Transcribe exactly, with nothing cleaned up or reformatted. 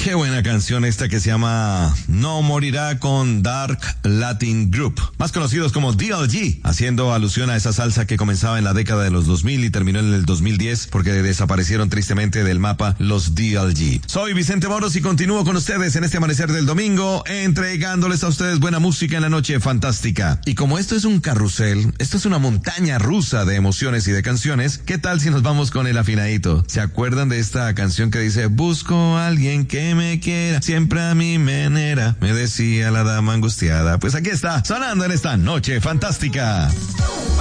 Qué buena canción esta que se llama No Morirá con Dark Latin Group, más conocidos como D L G, haciendo alusión a esa salsa que comenzaba en la década de los dos mil y terminó en el dos mil diez porque desaparecieron tristemente del mapa los D L G. Soy Vicente Moros y continúo con ustedes en este amanecer del domingo, entregándoles a ustedes buena música en la noche fantástica. Y como esto es un carrusel, esto es una montaña rusa de emociones y de canciones, ¿qué tal si nos vamos con el afinadito? ¿Se acuerdan de esta canción que dice busco a alguien que me quiera, siempre a mi manera? Me decía la dama angustiada. Pues aquí está, sonando en esta noche fantástica.